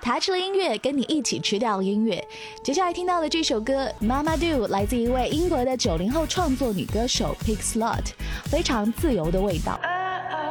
他吃了音乐，跟你一起吃掉音乐。接下来听到的这首歌 Mama Do 来自一位英国的90后创作女歌手 Pig Slot， 非常自由的味道。